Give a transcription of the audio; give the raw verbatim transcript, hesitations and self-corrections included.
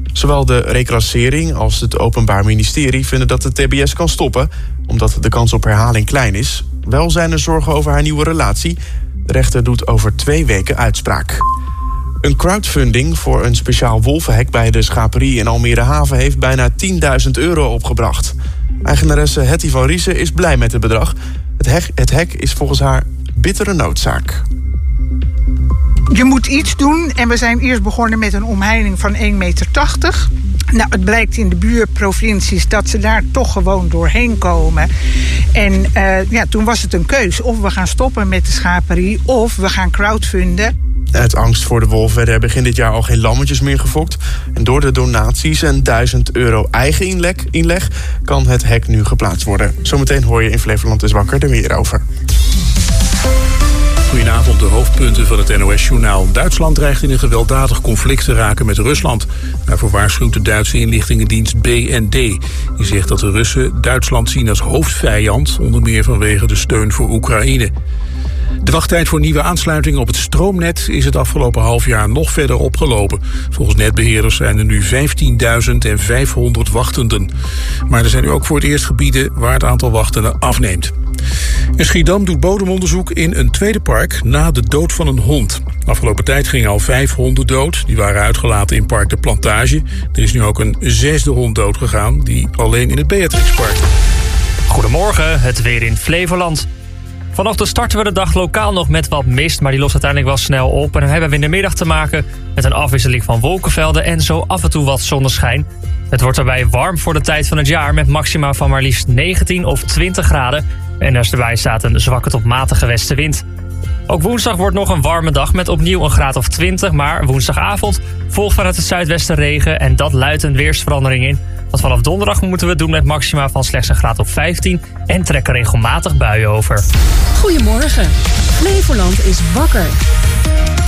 Zowel de reclassering als het Openbaar Ministerie vinden dat de T B S kan stoppen, omdat de kans op herhaling klein is. Wel zijn er zorgen over haar nieuwe relatie. De rechter doet over twee weken uitspraak. Een crowdfunding voor een speciaal wolvenhek bij de schaperie in Almere Haven heeft bijna tienduizend euro opgebracht. Eigenaresse Hetty van Riesen is blij met het bedrag. Het hek, het hek is volgens haar bittere noodzaak. Je moet iets doen en we zijn eerst begonnen met een omheining van één meter tachtig. Nou, het blijkt in de buurprovincies dat ze daar toch gewoon doorheen komen. En uh, ja, toen was het een keus. Of we gaan stoppen met de schaperie of we gaan crowdfunden. Uit angst voor de wolven werden er begin dit jaar al geen lammetjes meer gefokt. En door de donaties en duizend euro eigen inleg, inleg kan het hek nu geplaatst worden. Zometeen hoor je in Flevoland is wakker er weer over. Goedenavond, de hoofdpunten van het N O S-journaal. Duitsland dreigt in een gewelddadig conflict te raken met Rusland. Daarvoor waarschuwt de Duitse inlichtingendienst B N D. Die zegt dat de Russen Duitsland zien als hoofdvijand, onder meer vanwege de steun voor Oekraïne. De wachttijd voor nieuwe aansluitingen op het stroomnet is het afgelopen half jaar nog verder opgelopen. Volgens netbeheerders zijn er nu vijftienduizend vijfhonderd wachtenden. Maar er zijn nu ook voor het eerst gebieden waar het aantal wachtenden afneemt. En Schiedam doet bodemonderzoek in een tweede park na de dood van een hond. Afgelopen tijd gingen al vijf honden dood. Die waren uitgelaten in Park de Plantage. Er is nu ook een zesde hond doodgegaan, die alleen in het Beatrixpark. Goedemorgen, het weer in Flevoland. Vanochtend starten we de dag lokaal nog met wat mist, maar die lost uiteindelijk wel snel op. En dan hebben we in de middag te maken met een afwisseling van wolkenvelden en zo af en toe wat zonneschijn. Het wordt daarbij warm voor de tijd van het jaar met maxima van maar liefst negentien of twintig graden. En er erbij staat een zwakke tot matige westenwind. Ook woensdag wordt nog een warme dag met opnieuw een graad of twintig. Maar woensdagavond volgt vanuit het zuidwesten regen en dat luidt een weersverandering in. Want vanaf donderdag moeten we het doen met maxima van slechts een graad of vijftien en trekken regelmatig buien over. Goedemorgen, Flevoland is wakker.